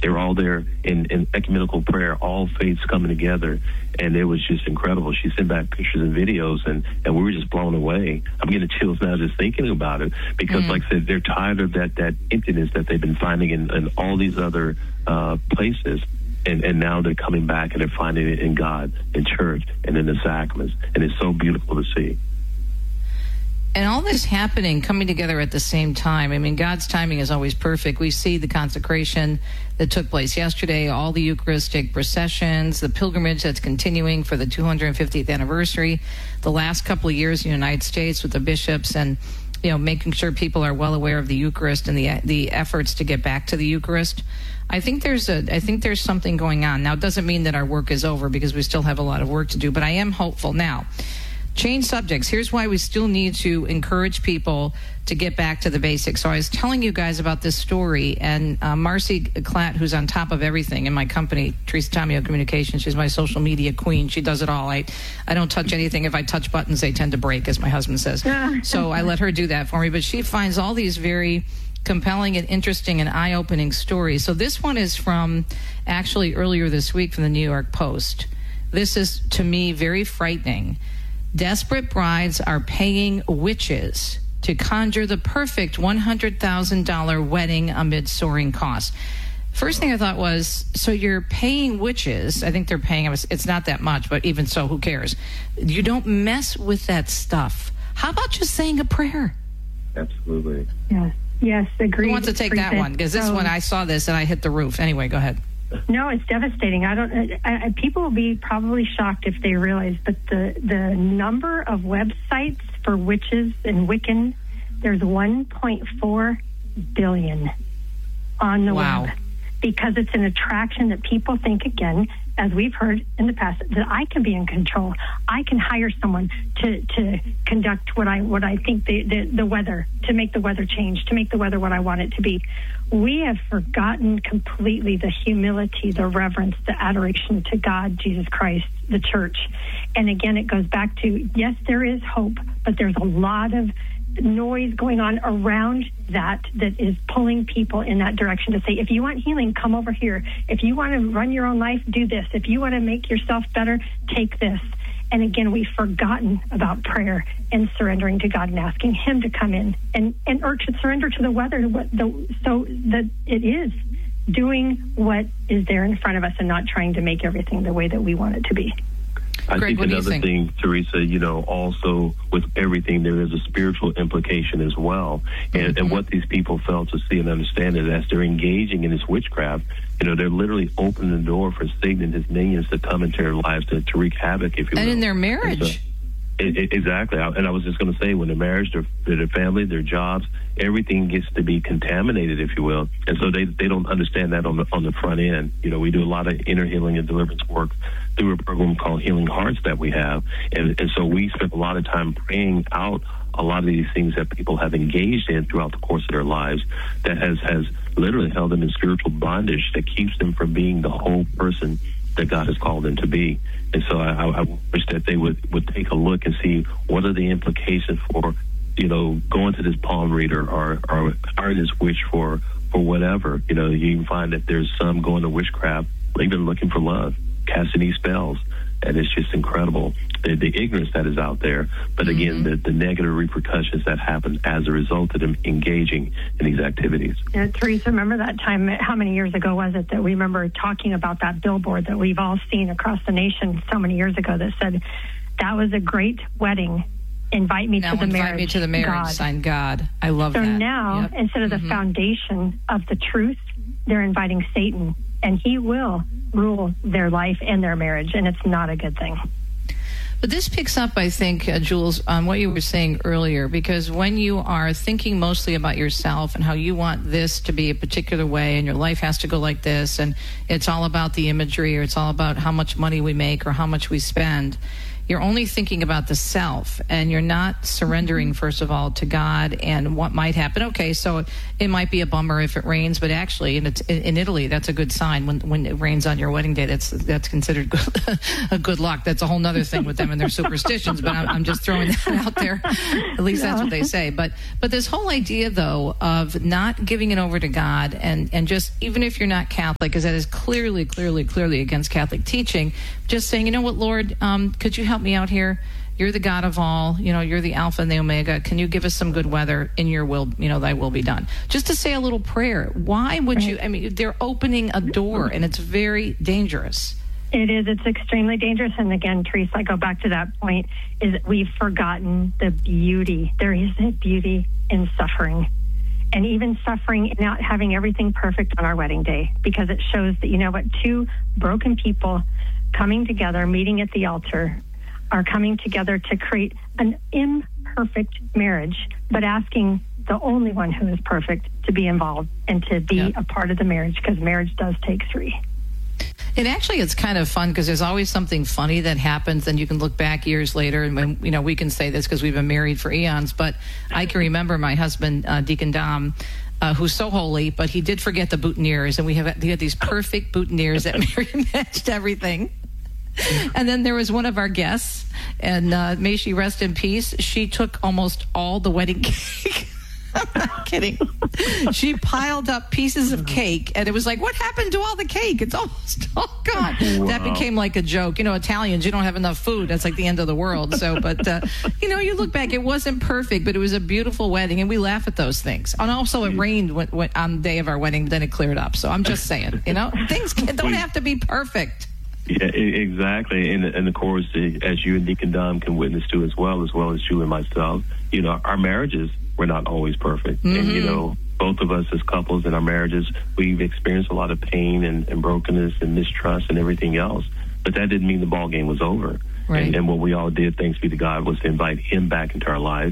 They were all there in ecumenical prayer, all faiths coming together, and it was just incredible. She sent back pictures and videos, and we were just blown away. I'm getting chills now just thinking about it, because like I said, they're tired of that emptiness that they've been finding in all these other places. And now they're coming back and they're finding it in God, in church, and in the sacraments. And it's so beautiful to see. And all this happening, coming together at the same time. I mean, God's timing is always perfect. We see the consecration that took place yesterday, all the Eucharistic processions, the pilgrimage that's continuing for the 250th anniversary, the last couple of years in the United States with the bishops, and making sure people are well aware of the Eucharist and the efforts to get back to the Eucharist. I think there's something going on. Now, it doesn't mean that our work is over, because we still have a lot of work to do, but I am hopeful. Now, change subjects. Here's why we still need to encourage people to get back to the basics. So I was telling you guys about this story, and Marcy Klatt, who's on top of everything in my company, Teresa Tomeo Communications, she's my social media queen. She does it all. I don't touch anything. If I touch buttons, they tend to break, as my husband says. So I let her do that for me. But she finds all these very compelling and interesting and eye-opening stories. So this one is from actually earlier this week from the New York Post. This is, to me, very frightening. Desperate brides are paying witches to conjure the perfect $100,000 wedding amid soaring costs. First thing I thought was, so you're paying witches. I think they're paying, it's not that much, but even so, who cares? You don't mess with that stuff. How about just saying a prayer? Absolutely. Yes, agreed. Who wants to take that one? Because this one, I saw this and I hit the roof. Anyway, go ahead. No, it's devastating. People will be probably shocked if they realize, but the number of websites for witches and Wiccan, there's 1.4 billion on the web, because it's an attraction that people think, again, as we've heard in the past, that I can be in control. I can hire someone to conduct what I think the weather, to make the weather change, to make the weather what I want it to be. We have forgotten completely the humility, the reverence, the adoration to God, Jesus Christ, the church. And again, it goes back to, yes, there is hope, but there's a lot of noise going on around that is pulling people in that direction to say, if you want healing, come over here. If you want to run your own life, do this. If you want to make yourself better, take this. And again, we've forgotten about prayer and surrendering to God and asking Him to come in and to surrender to the weather, so that it is doing what is there in front of us and not trying to make everything the way that we want it to be. I Greg, think another thing, Teresa, also with everything, there is a spiritual implication as well. And what these people fail to see and understand is, as they're engaging in this witchcraft, they're literally opening the door for Satan and his minions to come into their lives to wreak havoc, if you will. And in their marriage. Exactly. And I was just going to say, when their marriage, their family, their jobs, everything gets to be contaminated, if you will. And so they don't understand that on the front end. We do a lot of inner healing and deliverance work through a program called Healing Hearts that we have. And so we spend a lot of time praying out a lot of these things that people have engaged in throughout the course of their lives that has literally held them in spiritual bondage, that keeps them from being the whole person that God has called them to be. And so I wish that they would take a look and see what are the implications for, going to this palm reader or hiring this witch for whatever. You can find that there's some going to witchcraft, even looking for love, casting these spells. And it's just incredible, the ignorance that is out there. But again, the negative repercussions that happen as a result of them engaging in these activities. Yeah, Teresa, remember that time, how many years ago was it that we remember talking about that billboard that we've all seen across the nation so many years ago that said, that was a great wedding. Invite me to the marriage. Invite me to the marriage. God. Sign God. I love that. So now, instead of the foundation of the truth, they're inviting Satan, and he will rule their life and their marriage, and it's not a good thing. But this picks up, I think, Jules, on what you were saying earlier, because when you are thinking mostly about yourself and how you want this to be a particular way and your life has to go like this, and it's all about the imagery, or it's all about how much money we make or how much we spend, you're only thinking about the self, and you're not surrendering, first of all, to God and what might happen. Okay, so it might be a bummer if it rains, but actually, in Italy, that's a good sign. When it rains on your wedding day, that's considered a good luck. That's a whole other thing with them and their superstitions, but I'm just throwing that out there. At least that's what they say. But this whole idea, though, of not giving it over to God and just, even if you're not Catholic, because that is clearly against Catholic teaching, just saying, you know what, Lord, could you help me out here? You're the God of all. You're the Alpha and the Omega. Can you give us some good weather? In your will, thy will be done. Just to say a little prayer. Why would you? I mean, they're opening a door, and it's very dangerous. It is. It's extremely dangerous. And again, Teresa, I go back to that point, is that we've forgotten the beauty. There is a beauty in suffering. And even suffering, not having everything perfect on our wedding day, because it shows that, two broken people coming together, meeting at the altar, are coming together to create an imperfect marriage, but asking the only one who is perfect to be involved and to be a part of the marriage, because marriage does take three. And actually, it's kind of fun because there's always something funny that happens, and you can look back years later, and when, we can say this because we've been married for eons, but I can remember my husband, Deacon Dom, who's so holy, but he did forget the boutonnieres, and we had these perfect boutonnieres that matched everything. And then there was one of our guests, and may she rest in peace, she took almost all the wedding cake. I'm not kidding. She piled up pieces of cake, and it was like, what happened to all the cake? It's almost all gone. Wow. That became like a joke. Italians, you don't have enough food. That's like the end of the world. So, but, you look back, it wasn't perfect, but it was a beautiful wedding, and we laugh at those things. And also, it rained when on the day of our wedding, then it cleared up. So I'm just saying, things don't have to be perfect. Yeah, exactly. And of course, as you and Deacon Dom can witness to as well as you and myself, our marriages were not always perfect. Mm-hmm. And, both of us as couples in our marriages, we've experienced a lot of pain and brokenness and mistrust and everything else. But that didn't mean the ball game was over. Right. And what we all did, thanks be to God, was to invite him back into our life,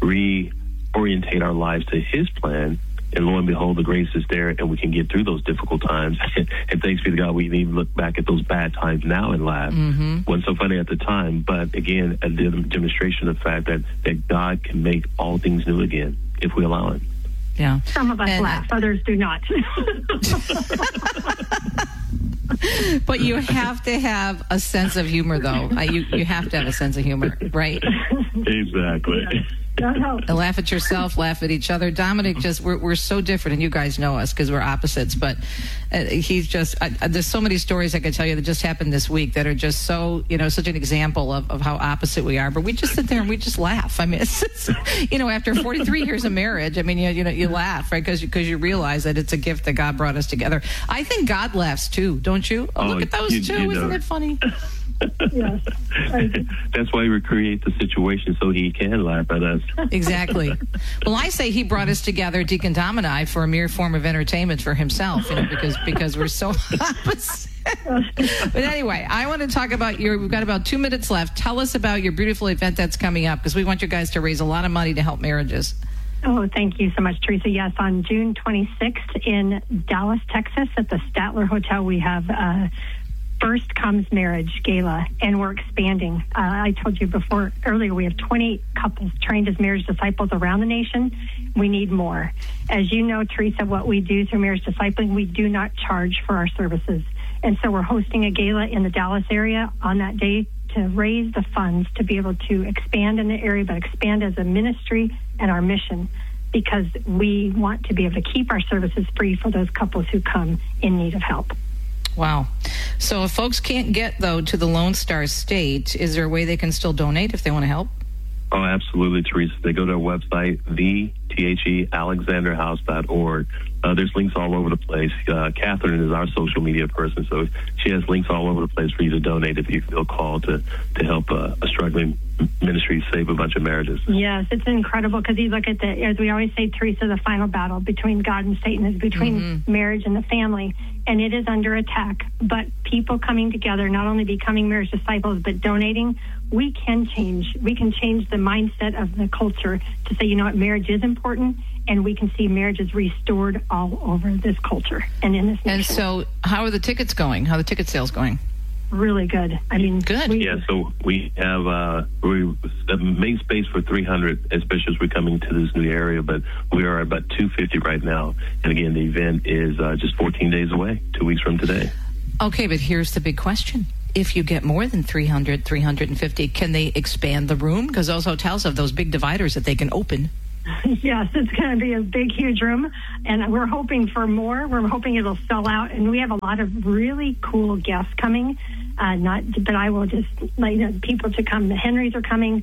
reorientate our lives to his plan. And lo and behold, the grace is there, and we can get through those difficult times. And thanks be to God, we can even look back at those bad times now and laugh. Mm-hmm. Wasn't so funny at the time, but again, a demonstration of the fact that God can make all things new again if we allow Him. Yeah. Some of us laugh, others do not. But you have to have a sense of humor, though. You have to have a sense of humor, right? Exactly. And laugh at yourself, laugh at each other. Dominic, we're so different, and you guys know us because we're opposites. But he's just there's so many stories I could tell you that just happened this week that are just so such an example of how opposite we are. But we just sit there and we just laugh. I mean, it's after 43 years of marriage, I mean, you laugh, right? Because you realize that it's a gift that God brought us together. I think God laughs too, don't you? Oh, look at those two! Isn't it funny? Yes. That's why we create the situation so he can laugh at us. Exactly. Well, I say he brought us together, Deacon Dom and I, for a mere form of entertainment for himself, because we're so opposite. But anyway, I want to talk about we've got about 2 minutes left. Tell us about your beautiful event that's coming up, because we want you guys to raise a lot of money to help marriages. Oh, thank you so much, Teresa. Yes, on June 26th in Dallas, Texas, at the Statler Hotel, we have First Comes Marriage Gala, and we're expanding. I told you earlier, we have 20 couples trained as marriage disciples around the nation. We need more. As you know, Teresa, what we do through marriage discipling, we do not charge for our services. And so we're hosting a gala in the Dallas area on that day to raise the funds to be able to expand in the area, but expand as a ministry and our mission, because we want to be able to keep our services free for those couples who come in need of help. Wow. So if folks can't get, though, to the Lone Star State, is there a way they can still donate if they want to help? Oh, absolutely, Teresa. They go to our website, thealexanderhouse.org. There's links all over the place. Catherine is our social media person, so she has links all over the place for you to donate if you feel called to help a struggling ministry save a bunch of marriages. Yes, it's incredible, because you look at as we always say, Teresa, the final battle between God and Satan is between marriage and the family, and it is under attack. But people coming together, not only becoming marriage disciples, but donating, we can change the mindset of the culture to say, marriage is important, and we can see marriages restored all over this culture and in this nation. And so how are the tickets going? How are the ticket sales going? really good. I mean, good. Yeah, so we have we main space for 300, especially as we're coming to this new area, but we are about 250 right now. And again, the event is just 14 days away, 2 weeks from today. Okay, but here's the big question. If you get more than 300, 350, can they expand the room? Because those hotels have those big dividers that they can open. Yes, it's going to be a big, huge room, and we're hoping for more. We're hoping it'll sell out, and we have a lot of really cool guests coming. But I will just let you know, people to come. The Henrys are coming.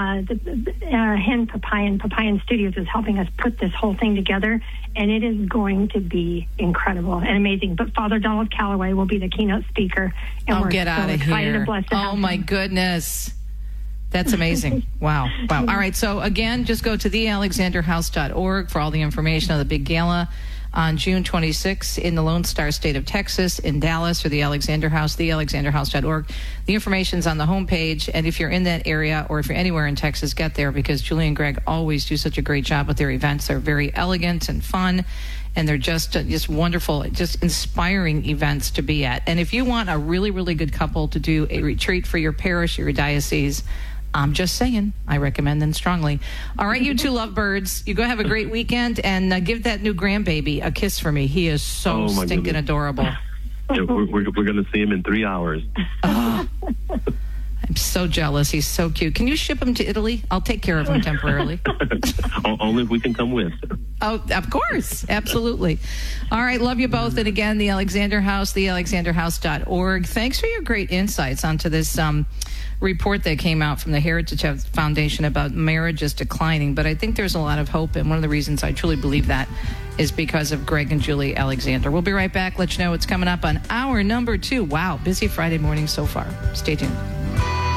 Papayan Studios is helping us put this whole thing together, and it is going to be incredible and amazing. But Father Donald Calloway will be the keynote speaker, and we're get so out of excited here. and blessed to have Oh, my him. goodness. That's amazing. Wow. All right. So, again, just go to thealexanderhouse.org for all the information on the big gala on June 26th in the Lone Star State of Texas, in Dallas, or the Alexander House, thealexanderhouse.org. The information's on the homepage. And if you're in that area or if you're anywhere in Texas, get there, because Julie and Greg always do such a great job with their events. They're very elegant and fun, and they're just wonderful, just inspiring events to be at. And if you want a really, really good couple to do a retreat for your parish or your diocese, I'm just saying, I recommend them strongly. All right, you two lovebirds, you go have a great weekend, and give that new grandbaby a kiss for me. He is so stinking goodness. adorable. Yeah, we're going to see him in 3 hours. Oh, I'm so jealous. He's so cute. Can you ship him to Italy? I'll take care of him temporarily. Only if we can come with. Oh, of course. Absolutely. All right. Love you both. And again, the Alexander House, thealexanderhouse.org. Thanks for your great insights onto this report that came out from the Heritage Foundation about marriages declining. But I think there's a lot of hope. And one of the reasons I truly believe that is because of Greg and Julie Alexander. We'll be right back. Let you know what's coming up on hour number 2. Wow. Busy Friday morning so far. Stay tuned.